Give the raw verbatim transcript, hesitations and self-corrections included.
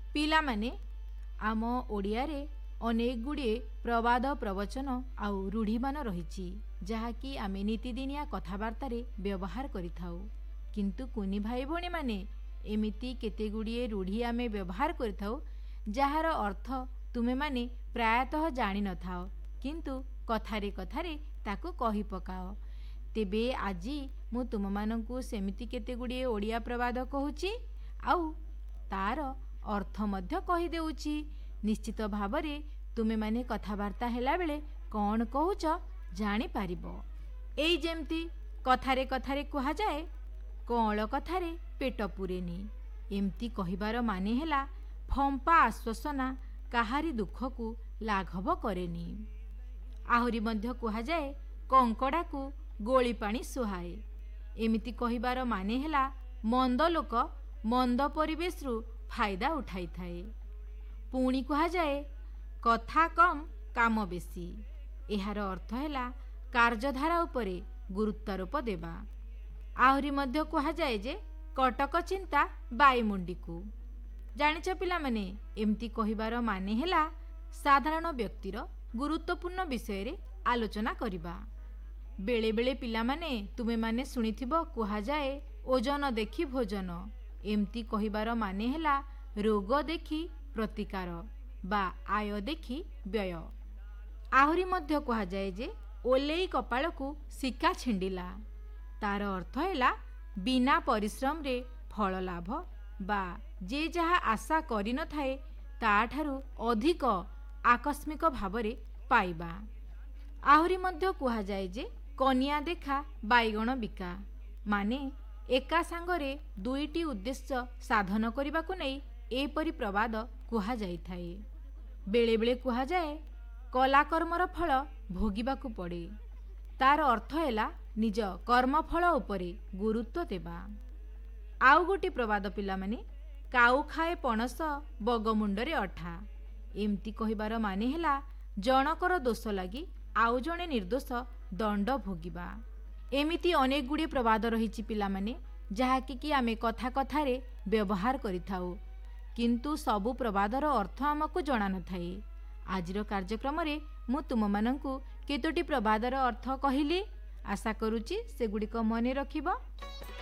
ପିଲାମାନେ ଆମ ଓଡ଼ିଆରେ ଅନେକ ଗୁଡ଼ିଏ ପ୍ରବାଦ ପ୍ରବଚନ ଆଉ ରୂଢ଼ିମାନ ରହିଛି ଯାହାକି ଆମେ ନୀତିଦିନିଆ କଥାବାର୍ତ୍ତାରେ ବ୍ୟବହାର କରିଥାଉ। କିନ୍ତୁ କୁନି ଭାଇ ଭଉଣୀମାନେ ଏମିତି କେତେ ଗୁଡ଼ିଏ ରୂଢ଼ି ଆମେ ବ୍ୟବହାର କରିଥାଉ ଯାହାର ଅର୍ଥ ତୁମେମାନେ ପ୍ରାୟତଃ ଜାଣିନଥାଅ, କିନ୍ତୁ କଥାରେ କଥାରେ ତାକୁ କହି ପକାଅ। ତେବେ ଆଜି ମୁଁ ତୁମମାନଙ୍କୁ ସେମିତି କେତେ ଗୁଡ଼ିଏ ଓଡ଼ିଆ ପ୍ରବାଦ କହୁଛି ଆଉ ତାର ଅର୍ଥ ମଧ୍ୟ କହିଦେଉଛି। ନିଶ୍ଚିତ ଭାବରେ ତୁମେମାନେ କଥାବାର୍ତ୍ତା ହେଲାବେଳେ କ'ଣ କହୁଛ ଜାଣିପାରିବ। ଏଇ ଯେମିତି କଥାରେ କଥାରେ କୁହାଯାଏ, କଅଁଳ କଥାରେ ପେଟ ପୂରେନି। ଏମିତି କହିବାର ମାନେ ହେଲା ଫମ୍ପା ଆଶ୍ୱାସନା କାହାରି ଦୁଃଖକୁ ଲାଘବ କରେନି। ଆହୁରି ମଧ୍ୟ କୁହାଯାଏ, କଙ୍କଡ଼ାକୁ ଗୋଳି ପାଣି ସୁହାଏ। ଏମିତି କହିବାର ମାନେ ହେଲା ମନ୍ଦ ଲୋକ ମନ୍ଦ ପରିବେଶରୁ ଫାଇଦା ଉଠାଇଥାଏ। ପୁଣି କୁହାଯାଏ, କଥା କମ୍ କାମ ବେଶୀ। ଏହାର ଅର୍ଥ ହେଲା କାର୍ଯ୍ୟଧାରା ଉପରେ ଗୁରୁତ୍ୱାରୋପ ଦେବା। ଆହୁରି ମଧ୍ୟ କୁହାଯାଏ ଯେ କଟକ ଚିନ୍ତା ବାଇମୁଣ୍ଡିକୁ। ଜାଣିଛ ପିଲାମାନେ, ଏମିତି କହିବାର ମାନେ ହେଲା ସାଧାରଣ ବ୍ୟକ୍ତିର ଗୁରୁତ୍ୱପୂର୍ଣ୍ଣ ବିଷୟରେ ଆଲୋଚନା କରିବା। ବେଳେବେଳେ ପିଲାମାନେ ତୁମେମାନେ ଶୁଣିଥିବ କୁହାଯାଏ ଓଜନ ଦେଖି ଭୋଜନ। ଏମିତି କହିବାର ମାନେ ହେଲା ରୋଗ ଦେଖି ପ୍ରତିକାର ବା ଆୟ ଦେଖି ବ୍ୟୟ। ଆହୁରି ମଧ୍ୟ କୁହାଯାଏ ଯେ ଓଲେଇ କପାଳକୁ ଶିକା ଛିଣ୍ଡିଲା। ତାର ଅର୍ଥ ହେଲା ବିନା ପରିଶ୍ରମରେ ଫଳ ଲାଭ ବା ଯେ ଯାହା ଆଶା କରିନଥାଏ ତାଠାରୁ ଅଧିକ ଆକସ୍ମିକ ଭାବରେ ପାଇବା। ଆହୁରି ମଧ୍ୟ କୁହାଯାଏ ଯେ କନିଆ ଦେଖା ବାଇଗଣ ବିକା, ମାନେ ଏକା ସାଙ୍ଗରେ ଦୁଇଟି ଉଦ୍ଦେଶ୍ୟ ସାଧନ କରିବାକୁ ନେଇ ଏପରି ପ୍ରବାଦ କୁହାଯାଇଥାଏ। ବେଳେବେଳେ କୁହାଯାଏ କଲାକର୍ମର ଫଳ ଭୋଗିବାକୁ ପଡ଼େ। ତାର ଅର୍ଥ ହେଲା ନିଜ କର୍ମଫଳ ଉପରେ ଗୁରୁତ୍ୱ ଦେବା। ଆଉ ଗୋଟିଏ ପ୍ରବାଦ ପିଲାମାନେ, କାଉ ଖାଏ ପଣସ ବଗ ମୁଣ୍ଡରେ ଅଠା। ଏମିତି କହିବାର ମାନେ ହେଲା ଜଣକର ଦୋଷ ଲାଗି ଆଉ ଜଣେ ନିର୍ଦ୍ଦୋଷ ଦଣ୍ଡ ଭୋଗିବା। ଏମିତି ଅନେକ ଗୁଡ଼ିଏ ପ୍ରବାଦ ରହିଛି ପିଲାମାନେ, ଯାହାକି କି ଆମେ କଥା କଥାରେ ବ୍ୟବହାର କରିଥାଉ, କିନ୍ତୁ ସବୁ ପ୍ରବାଦର ଅର୍ଥ ଆମକୁ ଜଣାନଥାଏ। ଆଜିର କାର୍ଯ୍ୟକ୍ରମରେ ମୁଁ ତୁମମାନଙ୍କୁ କେତୋଟି ପ୍ରବାଦର ଅର୍ଥ କହିଲି। ଆଶା କରୁଛି ସେଗୁଡ଼ିକ ମନେ ରଖିବ।